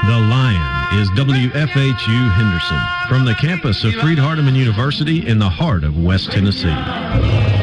The Lion is WFHU Henderson from the campus of Freed-Hardeman University in the heart of West Tennessee.